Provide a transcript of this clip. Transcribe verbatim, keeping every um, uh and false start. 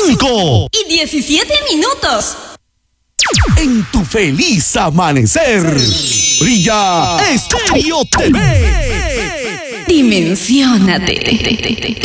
cinco y diecisiete minutos. En tu feliz amanecer, brilla Estéreo T V. Dimensiónate.